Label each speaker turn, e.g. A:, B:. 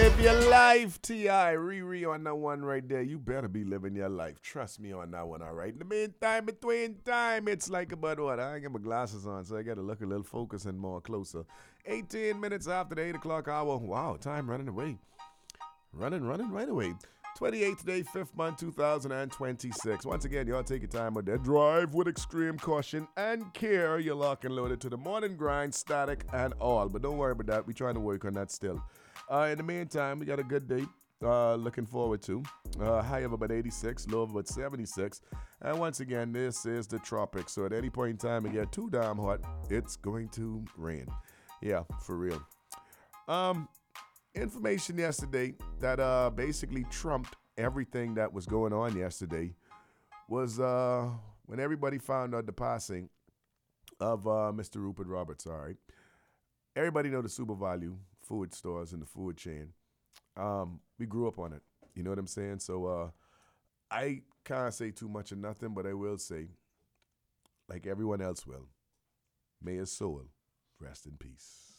A: Live your life, T.I. Riri on that one right there. You better be living your life. Trust me on that one, all right? In the meantime, between time, it's like about what? I ain't got my glasses on, so I got to look a little focused and more closer. 18 minutes after the 8 o'clock hour. Wow, time running away. Running right away. 28th today, 5th month, 2026. Once again, y'all take your time with that. Drive with extreme caution and care. You're locked and loaded to the morning grind, static, and all. But don't worry about that. We're trying to work on that still. In the meantime, we got a good day. Looking forward to. High of about 86, low of about 76. And once again, this is the tropics. So at any point in time it get too damn hot, it's going to rain. Yeah, for real. Information yesterday that basically trumped everything that was going on yesterday was when everybody found out the passing of Mr. Rupert Roberts. All right, everybody know the super value food stores and the food chain. We grew up on it. You know what I'm saying? So I can't say too much of nothing, but I will say, like everyone else will, may his soul rest in peace.